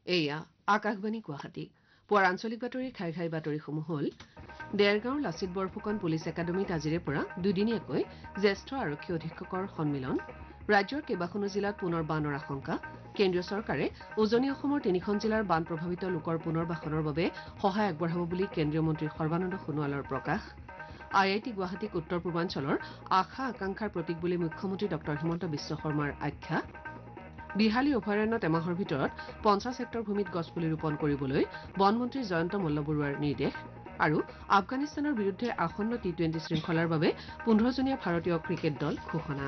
এয়া আকাশবাণী গুৱাহাটী পুৱাৰ আঞ্চলিক বাতৰি ঘাই ঘাই বাতৰিসমূহ হ'ল দেৰগাঁৱৰ লাচিত বৰফুকন পুলিচ একাডেমীত আজিৰে পৰা দুদিনীয়াকৈ জ্যেষ্ঠ আৰক্ষী অধীক্ষকৰ সন্মিলন ৰাজ্যৰ কেইবাখনো জিলাত পুনৰ বানৰ আশংকা কেন্দ্ৰীয় চৰকাৰে উজনি অসমৰ ৩খন জিলাৰ বান প্ৰভাৱিত লোকৰ পুনৰ্বাসনৰ বাবে সহায় আগবঢ়াব বুলি কেন্দ্ৰীয় মন্ত্ৰী সৰ্বানন্দ সোণোৱালৰ প্ৰকাশ IIT গুৱাহাটীক উত্তৰ পূৰ্বাঞ্চলৰ আশা আকাংক্ষাৰ প্ৰতীক বুলি মুখ্যমন্ত্ৰী ডঃ হিমন্ত বিশ্ব শৰ্মাৰ আখ্যা বিহালী অভয়াৰণ্যত এমাহৰ ভিতৰত 50 হেক্টৰ ভূমিত গছপুলি ৰোপণ কৰিবলৈ বনমন্ত্ৰী জয়ন্ত মল্লবৰুৱাৰ নিৰ্দেশ আৰু আফগানিস্তানৰ বিৰুদ্ধে আসন্ন T20 শৃংখলাৰ বাবে 15জনীয়া ভাৰতীয় ক্ৰিকেট দল ঘোষণা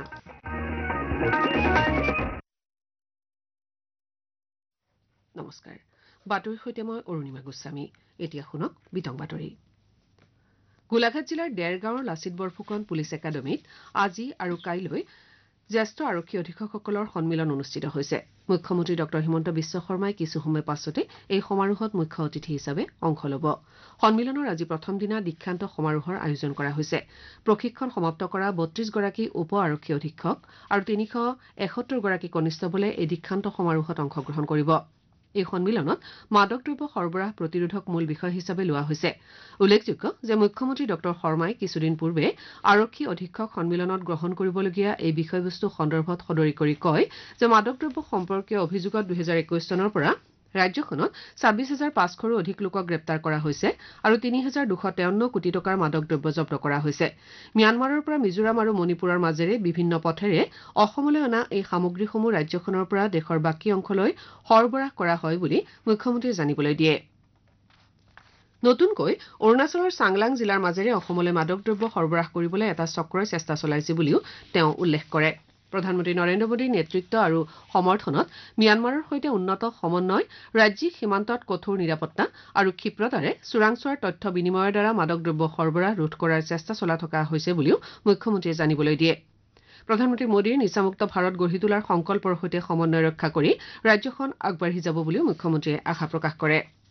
নমস্কাৰ বাতৰিৰ সৈতে মই অৰুণিমা গোস্বামী এতিয়া শুনক বিতং বাতৰি গোলাঘাট জিলাৰ দেৰগাঁৱৰ লাচিত বৰফুকন পুলিচ একাডেমীত আজি আৰু কাইলৈ জ্যেষ্ঠ আৰক্ষী অধীক্ষকসকলৰ সন্মিলন অনুষ্ঠিত হৈছে মুখ্যমন্ত্ৰী ডঃ হিমন্ত বিশ্ব শৰ্মাই কিছু সময় পাছতে এই সমাৰোহত মুখ্য অতিথি হিচাপে অংশ ল'ব সন্মিলনৰ আজি প্ৰথম দিনা দীক্ষান্ত সমাৰোহৰ আয়োজন কৰা হৈছে প্ৰশিক্ষণ সমাপ্ত কৰা 32 গৰাকী উপ আৰক্ষী অধীক্ষক আৰু 371 গৰাকী কনিষ্টবলে এই দীক্ষান্ত সমাৰোহত অংশগ্ৰহণ কৰিব এই সন্মিলনত মাদক দ্ৰব্য সৰবৰাহ প্ৰতিৰোধক মূল বিষয় হিচাপে লোৱা হৈছে উল্লেখযোগ্য যে মুখ্যমন্ত্ৰী ডঃ শৰ্মাই কিছুদিন পূৰ্বে আৰক্ষী অধীক্ষক সন্মিলনত গ্ৰহণ কৰিবলগীয়া এই বিষয়বস্তু সন্দৰ্ভত সদৰি কৰি কয় যে মাদক দ্ৰব্য সম্পৰ্কীয় অভিযোগত 2021 চনৰ পৰা ৰাজ্যখনত 26,500ৰো অধিক লোকক গ্ৰেপ্তাৰ কৰা হৈছে আৰু 3,253 কোটি টকাৰ মাদক দ্ৰব্য জব্দ কৰা হৈছে ম্যানমাৰৰ পৰা মিজোৰাম আৰু মণিপুৰৰ মাজেৰে বিভিন্ন পথেৰে অসমলৈ অনা এই সামগ্ৰীসমূহ ৰাজ্যখনৰ পৰা দেশৰ বাকী অংশলৈ সৰবৰাহ কৰা হয় বুলি মুখ্যমন্ত্ৰীয়ে জানিবলৈ দিয়ে নতুনকৈ অৰুণাচলৰ চাংলাং জিলাৰ মাজেৰে অসমলৈ মাদক দ্ৰব্য সৰবৰাহ কৰিবলৈ এটা চক্ৰই চেষ্টা চলাইছে বুলিও তেওঁ উল্লেখ কৰে প্ৰধানমন্ত্ৰী নৰেন্দ্ৰ মোদীৰ নেতৃত্ব আৰু সমৰ্থনত ম্যানমাৰৰ সৈতে উন্নত সমন্বয় ৰাজ্যিক সীমান্তত কঠোৰ নিৰাপত্তা আৰু ক্ষিপ্ৰতাৰে চোৰাংচোৱাৰ তথ্য বিনিময়ৰ দ্বাৰা মাদক দ্ৰব্য সৰবৰাহ ৰোধ কৰাৰ চেষ্টা চলাই থকা হৈছে বুলিও মুখ্যমন্ত্ৰীয়ে জানিবলৈ দিয়ে প্ৰধানমন্ত্ৰী মোদীৰ নিচামুক্ত ভাৰত গঢ়ি তোলাৰ সংকল্পৰ সৈতে সমন্বয় ৰক্ষা কৰি ৰাজ্যখন আগবাঢ়ি যাব বুলিও মুখ্যমন্ত্ৰীয়ে আশা প্ৰকাশ কৰে